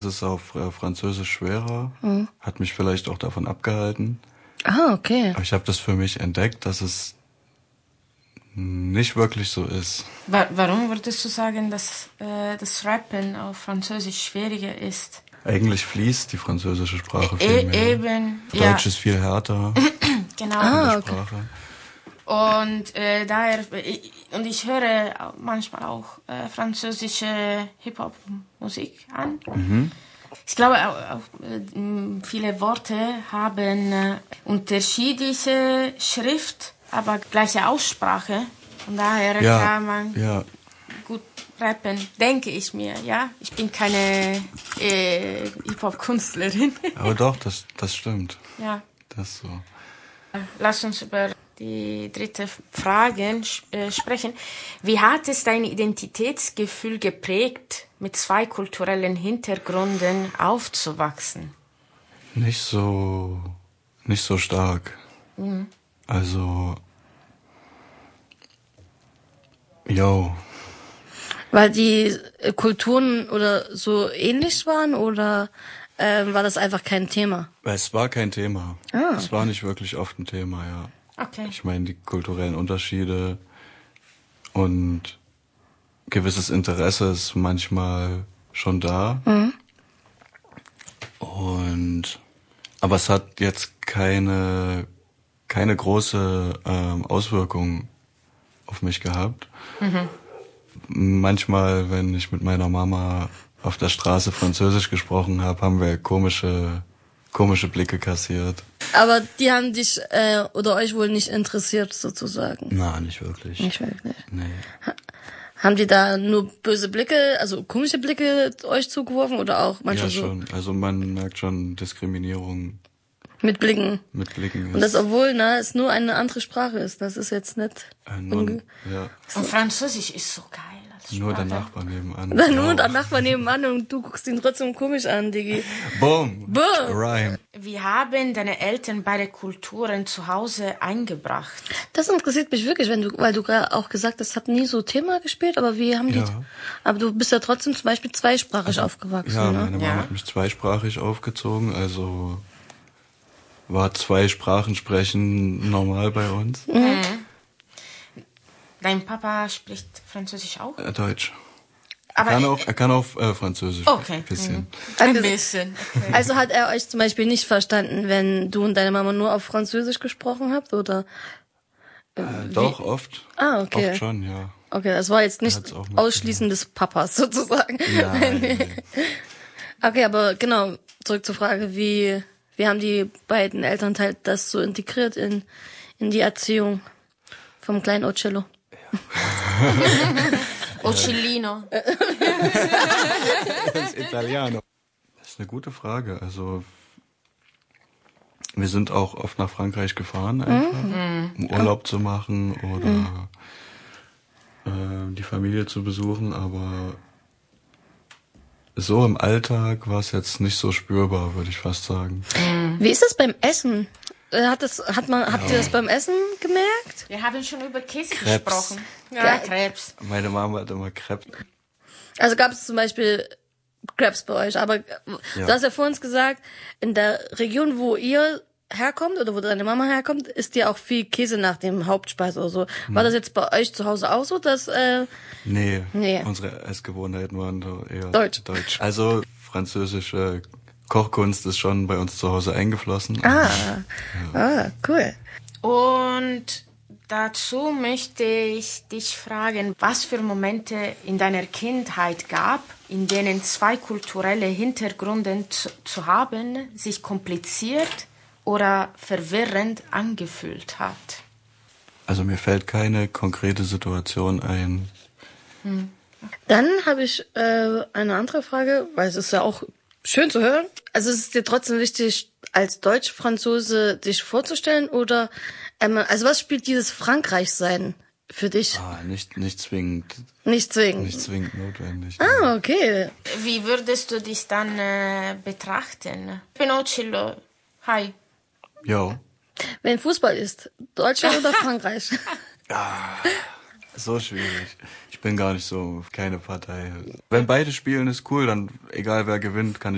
Es ist auf Französisch schwerer, hat mich vielleicht auch davon abgehalten. Ah, okay. Aber ich habe das für mich entdeckt, dass es nicht wirklich so ist. Warum würdest du sagen, dass das Rappen auf Französisch schwieriger ist? Eigentlich fließt die französische Sprache viel mehr. Eben, Deutsch ist viel härter. Genau. In der Sprache. Und daher, ich höre manchmal auch französische Hip-Hop-Musik an. Ich glaube auch viele Worte haben unterschiedliche Schrift, aber gleiche Aussprache. Von daher kann man gut rappen, denke ich mir, ja. Ich bin keine Hip-Hop-Künstlerin. Aber doch, das stimmt. Ja. Das ist so. Lass uns über die dritte Frage sprechen. Wie hat es dein Identitätsgefühl geprägt, mit zwei kulturellen Hintergründen aufzuwachsen? Nicht so stark. Also, Weil die Kulturen oder so ähnlich waren oder war das einfach kein Thema? Es war kein Thema. Ah. Es war nicht wirklich oft ein Thema, ja. Okay. Ich meine, die kulturellen Unterschiede und gewisses Interesse ist manchmal schon da. Aber es hat jetzt keine große Auswirkung auf mich gehabt. Manchmal, wenn ich mit meiner Mama auf der Straße Französisch gesprochen habe, haben wir komische Blicke kassiert. Aber die haben dich oder euch wohl nicht interessiert sozusagen? Na, nicht wirklich. Nicht wirklich? Nee. Haben die da nur böse Blicke, also komische Blicke euch zugeworfen oder auch manchmal Ja, so? schon. Also man merkt schon Diskriminierung Mit Blicken. mit Blicken. Und das obwohl, es nur eine andere Sprache ist. Das ist jetzt nicht... Ja, Und Französisch ist so geil. Als nur der Sprache. Nachbar nebenan. Nur der Nachbar nebenan und du guckst ihn trotzdem komisch an, Digi. Boom. Boom. Rhyme. Wie haben deine Eltern beide Kulturen zu Hause eingebracht? Das interessiert mich wirklich, weil du gerade auch gesagt hast, das hat nie so Thema gespielt, aber wie haben die... Ja. Aber du bist ja trotzdem zum Beispiel zweisprachig aufgewachsen, Ja, ne? meine Mama hat mich zweisprachig aufgezogen, also war 2 Sprachen sprechen normal bei uns. Dein Papa spricht Französisch auch? Deutsch. Aber Er kann auch Französisch Okay. ein bisschen. ein bisschen. Okay. Also hat er euch zum Beispiel nicht verstanden, wenn du und deine Mama nur auf Französisch gesprochen habt, oder? Doch, oft. Ah, okay. Oft schon, ja. Okay, das war jetzt nicht Hat's auch mitgenommen. Ausschließen des Papas sozusagen. Nein. Okay, aber genau, zurück zur Frage, wie haben die beiden Elternteile das so integriert in die Erziehung vom kleinen Ocello? Ocellino. Das Italiano. Das ist eine gute Frage. Also wir sind auch oft nach Frankreich gefahren, einfach, um Urlaub zu machen oder die Familie zu besuchen, aber so im Alltag war es jetzt nicht so spürbar, würde ich fast sagen. Wie ist das beim Essen? Habt ihr das beim Essen gemerkt? Wir haben schon über Käse Crepes. gesprochen. Ja, Krebs. Meine Mama hat immer Crepe. Also gab es zum Beispiel Crepes bei euch, aber du hast ja vor uns gesagt, in der Region, wo ihr herkommt oder wo deine Mama herkommt, isst ihr auch viel Käse nach dem Hauptspeise oder so. War das jetzt bei euch zu Hause auch so, dass... Nee, Nee. unsere Essgewohnheiten waren so eher Deutsch. Also französische Kochkunst ist schon bei uns zu Hause eingeflossen. Cool. Und dazu möchte ich dich fragen, was für Momente in deiner Kindheit gab, in denen zwei kulturelle Hintergründe zu haben sich kompliziert oder verwirrend angefühlt hat. Also mir fällt keine konkrete Situation ein. Dann habe ich eine andere Frage, weil es ist ja auch schön zu hören. Also es ist dir trotzdem wichtig, als Deutsch-Franzose dich vorzustellen oder also was spielt dieses Frankreich-Sein für dich? Nicht zwingend. Nicht zwingend. Nicht zwingend notwendig. Ah, okay. Wie würdest du dich dann betrachten? Ich bin Ocello. Hi. Jo. Wenn Fußball ist, Deutschland oder Frankreich? So schwierig. Ich bin gar nicht so, keine Partei. Wenn beide spielen, ist cool, dann egal wer gewinnt, kann ich